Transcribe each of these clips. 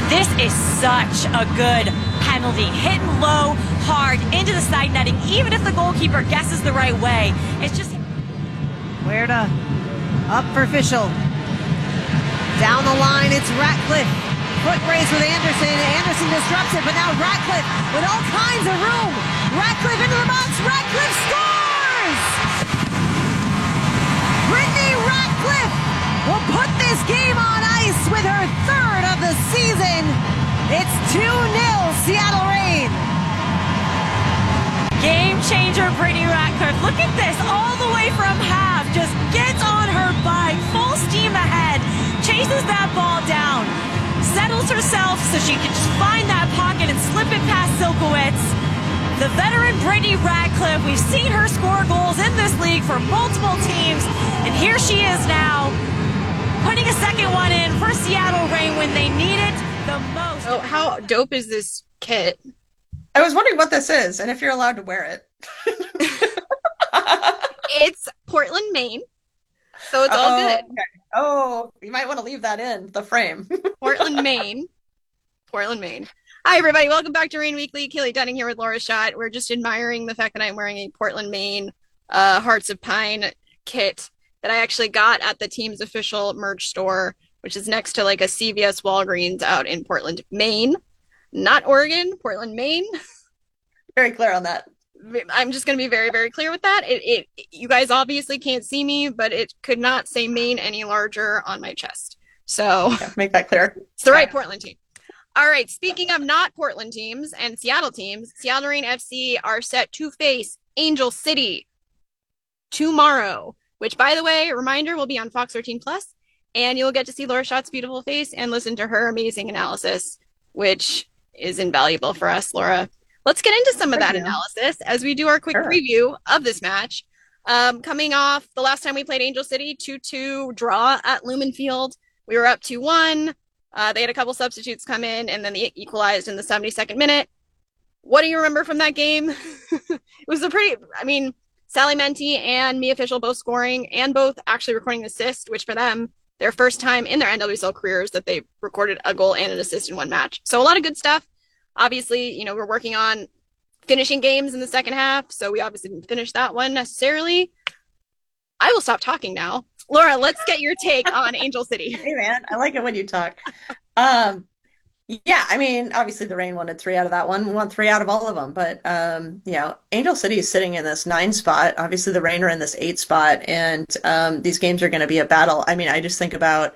This is such a good penalty. Hitting low, hard, into the side netting, even if the goalkeeper guesses the right way. It's just... Huerta up for Fischl. Down the line, it's Ratcliffe. Foot race with Anderson. Anderson disrupts it, but now Ratcliffe with all kinds of room. Ratcliffe into the box. Ratcliffe scores! Brittany Ratcliffe will put this game on ice with her third of the season. It's 2-0 Seattle Reign. Game changer, Brittany Ratcliffe. Look at this, all the way from half. Just gets on her bike, full steam ahead, chases that ball down, settles herself so she can just find that pocket and slip it past Silkowitz. The veteran Brittany Ratcliffe, we've seen her score goals in this league for multiple teams, and here she is now, putting a second one in for Seattle Reign when they need it the most. Oh, how dope is this kit? I was wondering what this is and if you're allowed to wear it. It's Portland, Maine, so it's all good. Okay. Oh, you might want to leave that in the frame. Portland, Maine. Portland, Maine. Hi, everybody. Welcome back to Reign Weekly. Keely Dunning here with Laura Schott. We're just admiring the fact that I'm wearing a Portland, Maine Hearts of Pine kit that I actually got at the team's official merch store, which is next to like a CVS Walgreens out in Portland, Maine. Not Oregon, Portland, Maine. Very clear on that. I'm just going to be very, very clear with that. You guys obviously can't see me, but it could not say Maine any larger on my chest. So yeah, make that clear. It's the right Portland team. All right. Speaking of not Portland teams and Seattle teams, Seattle Reign FC are set to face Angel City tomorrow, which, by the way, reminder, will be on Fox 13 Plus, and you'll get to see Laura Schott's beautiful face and listen to her amazing analysis, which is invaluable for us, Laura. Let's get into some of that analysis as we do our quick preview of this match. Coming off the last time we played Angel City, 2-2 draw at Lumen Field. We were up 2-1. They had a couple substitutes come in, and then they equalized in the 72nd minute. What do you remember from that game? It was Sally Menti and Mia Fischl both scoring and both actually recording an assist, which for them, their first time in their NWSL careers that they recorded a goal and an assist in one match. So a lot of good stuff. Obviously, we're working on finishing games in the second half, so we obviously didn't finish that one necessarily. I will stop talking now. Laura, let's get your take on Angel City. Hey, man, I like it when you talk. Obviously the Reign wanted 3 out of that one. We want 3 out of all of them. But, Angel City is sitting in this 9 spot. Obviously the Reign are in this 8 spot, and these games are going to be a battle. I just think about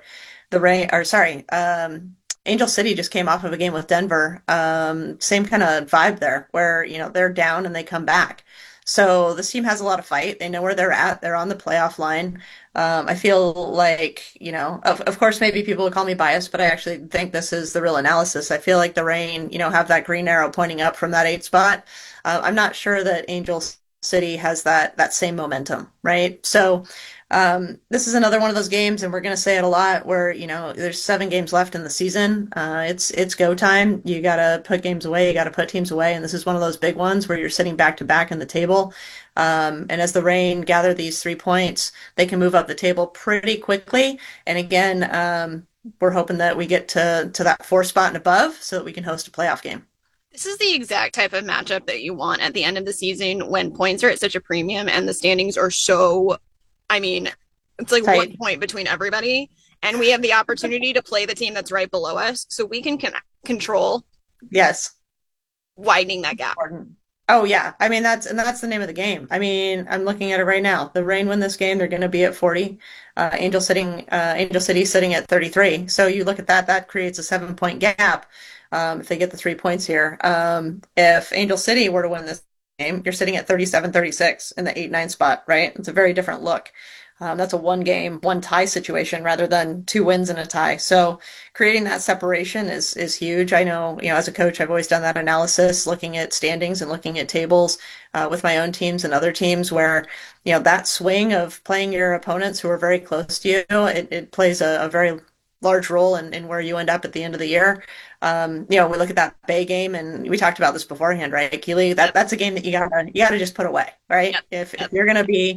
Angel City just came off of a game with Denver. Same kind of vibe there where, they're down and they come back. So this team has a lot of fight. They know where they're at. They're on the playoff line. I feel like, of course, maybe people will call me biased, but I actually think this is the real analysis. I feel like the Reign, have that green arrow pointing up from that 8 spot. I'm not sure that Angel City has that same momentum, right? So this is another one of those games, and we're going to say it a lot, where, there's 7 games left in the season. It's go time. You got to put games away. You got to put teams away. And this is one of those big ones where you're sitting back to back in the table. And as the Reign gather these 3 points, they can move up the table pretty quickly. And again, we're hoping that we get to that 4 spot and above so that we can host a playoff game. This is the exact type of matchup that you want at the end of the season when points are at such a premium and the standings are so, it's like tight. 1 point between everybody. And we have the opportunity to play the team that's right below us. So we can control. Yes. Widening that gap. Oh, yeah. That's the name of the game. I'm looking at it right now. The Reign win this game, they're going to be at 40. Angel City sitting at 33. So you look at that creates a 7-point gap. If they get the 3 points here. If Angel City were to win this game, you're sitting at 37-36 in the 8-9 spot, right? It's a very different look. That's a 1-game, 1-tie situation rather than 2 wins and a tie. So creating that separation is huge. I know, as a coach, I've always done that analysis, looking at standings and looking at tables with my own teams and other teams where, that swing of playing your opponents who are very close to you, it plays a very large role in where you end up at the end of the year. We look at that Bay game, and we talked about this beforehand, right, Keely? That's a game that you gotta just put away, right? If you're gonna be